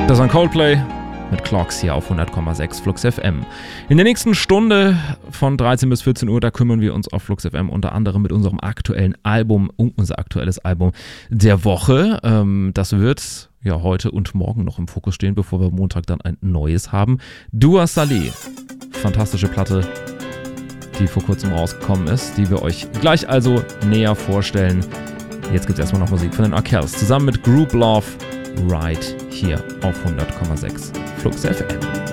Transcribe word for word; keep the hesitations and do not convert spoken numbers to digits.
Das war Coldplay mit Clocks hier auf hundert Komma sechs Flux F M. In der nächsten Stunde von dreizehn bis vierzehn Uhr, da kümmern wir uns auf Flux F M unter anderem mit unserem aktuellen Album, unser aktuelles Album der Woche. Ähm, das wird ja heute und morgen noch im Fokus stehen, bevor wir Montag dann ein neues haben. Dua Saleh, fantastische Platte, die vor kurzem rausgekommen ist, die wir euch gleich also näher vorstellen. Jetzt gibt es erstmal noch Musik von den Arkells zusammen mit Group Love, Right hier auf hundert Komma sechs Flux F M.